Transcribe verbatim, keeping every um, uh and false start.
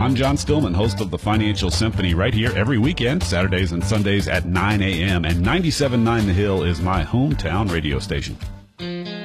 I'm John Stillman, host of the Financial Symphony, right here every weekend, Saturdays and Sundays at nine a.m. And ninety-seven point nine The Hill is my hometown radio station.